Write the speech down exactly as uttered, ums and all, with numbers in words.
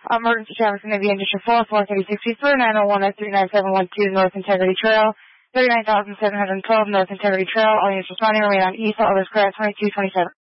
Emergency traffic from Avian District four, four thirty-six Eastward, nine oh one at three nine seven one two North Integrity Trail, thirty-nine thousand seven hundred twelve North Integrity Trail. All units responding remain on east, all others clear at twenty-two twenty-seven.